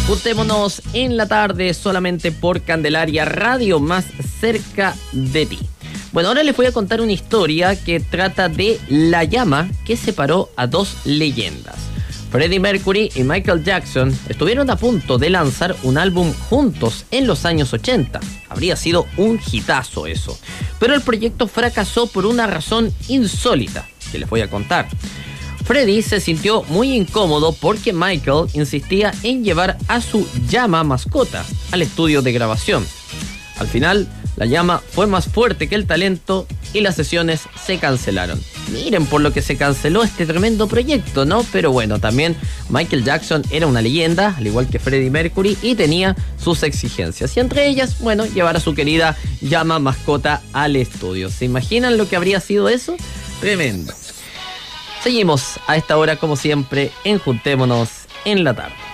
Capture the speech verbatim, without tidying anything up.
Juntémonos en la tarde solamente por Candelaria Radio, más cerca de ti. Bueno, ahora les voy a contar una historia que trata de la llama que separó a dos leyendas. Freddie Mercury y Michael Jackson estuvieron a punto de lanzar un álbum juntos en los años ochenta. Habría sido un hitazo eso. Pero el proyecto fracasó por una razón insólita, que les voy a contar. Freddie se sintió muy incómodo porque Michael insistía en llevar a su llama mascota al estudio de grabación. Al final, la llama fue más fuerte que el talento y las sesiones se cancelaron. Miren por lo que se canceló este tremendo proyecto, ¿no? Pero bueno, también Michael Jackson era una leyenda, al igual que Freddie Mercury, y tenía sus exigencias. Y entre ellas, bueno, llevar a su querida llama mascota al estudio. ¿Se imaginan lo que habría sido eso? Tremendo. Seguimos a esta hora, como siempre, en Juntémonos en la tarde.